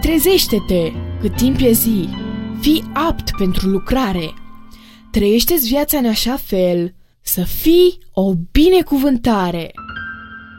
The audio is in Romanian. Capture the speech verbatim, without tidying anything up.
trezește-te, cât timp e zi, fii apt pentru lucrare. Trăiește-ți viața în așa fel să fii o binecuvântare.